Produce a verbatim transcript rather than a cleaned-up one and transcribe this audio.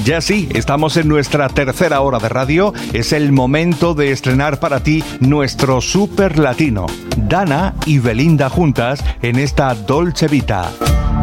Ya sí, estamos en nuestra tercera hora de radio. Es el momento de estrenar para ti nuestro super latino. Dana y Belinda juntas en esta Dolce Vita.